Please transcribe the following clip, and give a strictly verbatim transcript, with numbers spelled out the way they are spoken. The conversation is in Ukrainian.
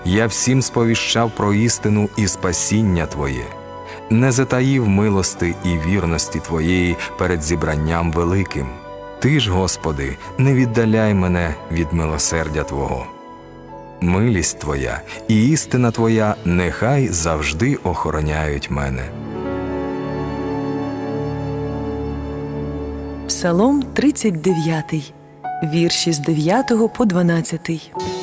Я всім сповіщав про істину і спасіння Твоє, не затаїв милости і вірності Твоєї перед зібранням великим. Ти ж, Господи, не віддаляй мене від милосердя Твого. Милість Твоя і істина Твоя нехай завжди охороняють мене. Псалом тридцять дев'ятий, вірші з дев'ятого по дванадцятий.